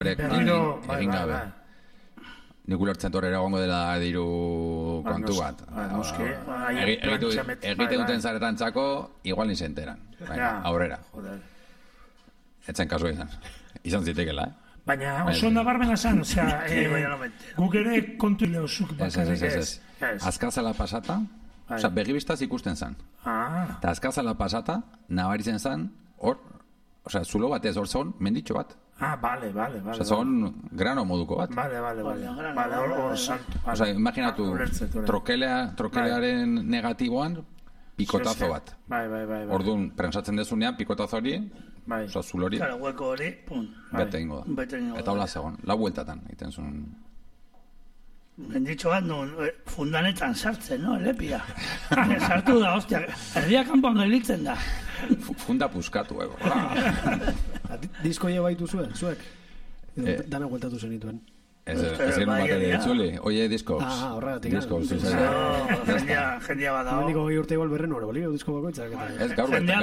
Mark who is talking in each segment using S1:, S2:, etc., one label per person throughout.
S1: egin gabe. Nik ulertzen torrera gongo dela diru kontu bat. Egite duten zaretan txako, igual ni se enteran. Aurrera. Etzen kasu izan zitekela,
S2: Baina oso nabarmena zan, guk ere kontu leozuk bakarrik
S1: ez. Azkazala pasata, begibistaz ikusten zan. Eta azkazala pasata, nabaritzen zan, hor, zulo batez hor zon, menditxo bat.
S2: Vale.
S1: Zon grano moduko bat.
S2: Vale, hor salto.
S1: Imaginatu, trokelearen negatiboan, pikotazo bat.
S2: Bai.
S1: Orduan, prensatzen dezunean, pikotazo hori, zulo hori.
S3: Claro, hueko hori, pum.
S1: Bete ingo da. Eta hola zegoen, lau bueltatan, egiten zuen.
S3: Menditxo bat, fundanetan sartzen, no, elepia. Sartu da, ostia, erdia kanpoan gelitzen da.
S1: Funda puskatu,
S4: Disko lleva baitu zuen, zuek? Dana gueltatu zenituen.
S1: Ez egin bateria ditzuli, oie diskos.
S4: Horregatik.
S1: Diskos,
S3: jendia bat dago.
S4: Meniko gehi urte igual berren hori, bolio, disko bakoitzak.
S1: Ez,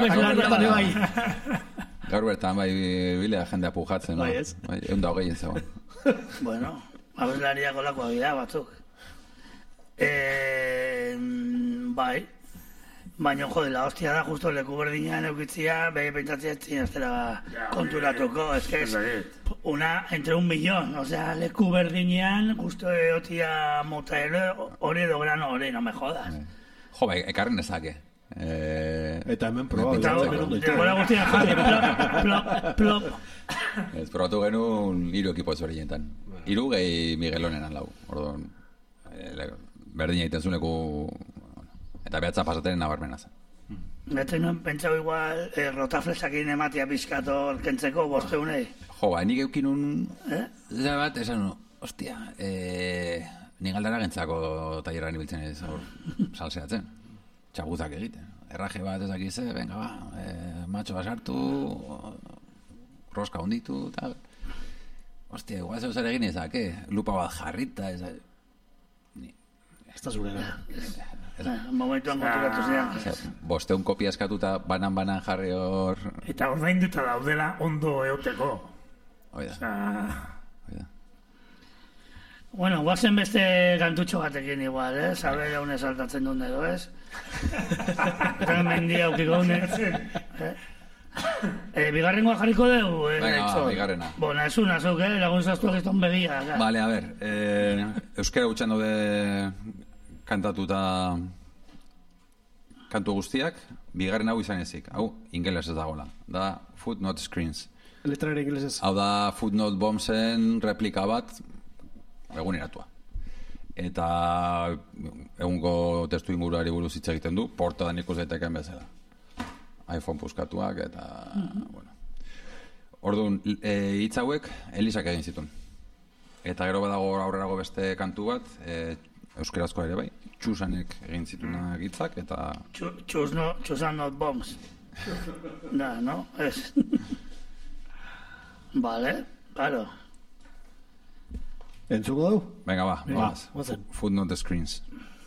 S1: gaur bertan bai bilea jendea pujatzen.
S4: Bai ez?
S1: Egun da hogei zegoen.
S3: Bueno, abeslariak olakoa gira batzuk. Bai. Baina, jode, la hostia da, justo leku berdinean eukitzia, behi pentsatzea ez dela konturatuko, ez que es entre 1 millón, osea, leku berdinean, justo eotia mota hori edo grano hori, no me jodas.
S1: Jo, bai, ekarren nezake.
S4: Eta hemen proba.
S3: Denbora guztian jarri, plop.
S1: Ez probatu genuen 3 ekipo ezberdinetan. 3 gehi Miguelonenan lau. Orduan, berdina egiten zuneku. Eta behatzan pasaten nabarmena zen.
S3: Bete nuen pentsau igual rotaflesakin ematia pizkator kentzeko bosteunei.
S1: Jo, nik eukinun bat, esan, ostia, nik aldara gentzako tailerran ibiltzen ez, salseatzen. Txabuzak egiten. Erraje bat ezakize, venga ba, matxo basartu, roska hunditu, eta... Ostia, igual zeu zer egin ezake, lupa bat jarrita, ez
S4: da zurena.
S3: Momentuan konturatu ziren.
S1: Bosteun kopia eskatuta banan jarri hor...
S2: Eta ordainduta daudela ondo eoteko.
S1: Oida.
S3: Bueno, guazen beste kantutxo batekin igual, Sabe jaune saltatzen duen edo, ez? Eta mendia aukiko dune. Bigarrengoa jarriko dugu?
S1: Venga, bigarrena.
S3: Bona, ez unazuk, lagun zaztu egizton begia.
S1: Vale, a ver, euskera gutxan daude kantatuta kantu guztiak, bigarren hau izan ezik. Hau, ingeles ez dagoela. Da Footnote Screens.
S4: Letrare ingelesez.
S1: Hau da Footnote Bombsen replika bat, eguneratua. Eta egungo testu inguruari buruz hitz egiten du, portadan ikus daiteken bezala. iPhone puskatuak eta... bueno. Orduan, hitz hauek Elisak egin zituen. Eta gero badago aurrerago beste kantu bat, euskerazkoa ere bai, Txusanek egin zituenak hitzak, eta...
S3: Txusan not bombs. Da, no? Ez. Vale, claro.
S4: Entzuko dugu?
S1: Venga, va, vamos. Footnote Screens.